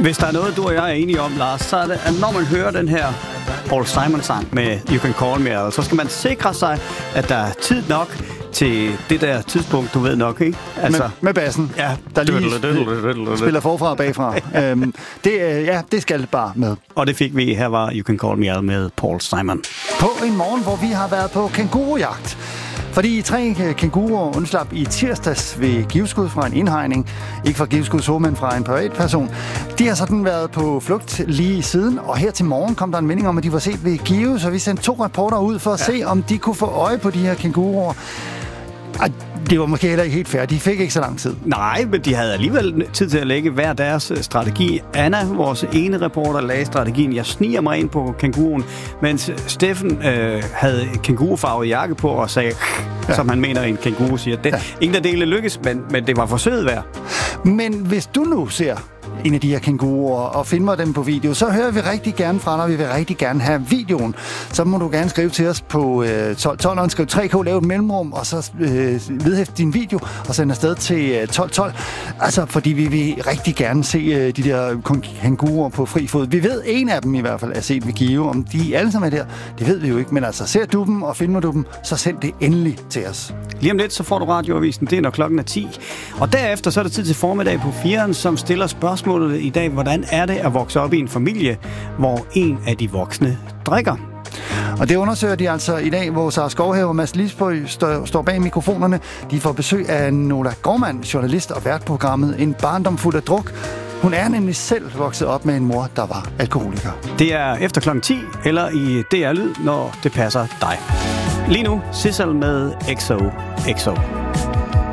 Hvis der er noget, du og jeg er enige om, Lars, så er det, at når man hører den her Paul Simon-sang med You Can Call Me, så skal man sikre sig, at der er tid nok til det der tidspunkt, du ved nok, ikke? Altså, med bassen, ja, der lige spiller forfra og bagfra. Det skal det bare med. Og det fik vi. Her var You Can Call Me med Paul Simon. På en morgen, hvor vi har været på kængurujagt. Fordi 3 kænguruer undslap i tirsdags ved giveskud fra en indhegning. Ikke fra giveskuds men fra en privatperson. De har sådan været på flugt lige siden, og her til morgen kom der en melding om, at de var set ved give, så vi sendte 2 reporter ud for at se, om de kunne få øje på de her kænguruer. Det var måske heller ikke helt fair. De fik ikke så lang tid. Nej, men de havde alligevel tid til at lægge hver deres strategi. Anna, vores ene reporter, lagde strategien. Jeg sniger mig ind på kænguruen, mens Steffen havde kængurufarvet jakke på og sagde, som han mener, en kænguru siger. Ingen af delene lykkes, men det var forsøget værd. Men hvis du nu ser en af de her kænguruer og filmer dem på video, så hører vi rigtig gerne fra dig. Vi vil rigtig gerne have videoen. Så må du gerne skrive til os på 1212, skriv 3K, lave et mellemrum, og så vedhæfte din video og sende afsted til 1212. Altså, fordi vi vil rigtig gerne se de der kænguruer på fri fod. Vi ved, en af dem i hvert fald er set ved give. Om de alle sammen er der, det ved vi jo ikke. Men altså, ser du dem og filmer du dem, så send det endelig til os. Lige om lidt, så får du radioavisen. Det er når klokken er 10. Og derefter så er der tid til formiddag på 4'eren, som stiller spørgsmålet i dag, hvordan er det at vokse op i en familie, hvor en af de voksne drikker? Og det undersøger de altså i dag, hvor Sara Skovhave og Mads Lisbøj står bag mikrofonerne. De får besøg af Nola Gormand, journalist og vært på programmet En barndom fuld af druk. Hun er nemlig selv vokset op med en mor, der var alkoholiker. Det er efter klokken 10, eller i DR Lyd, når det passer dig. Lige nu, Sissel med XOXO.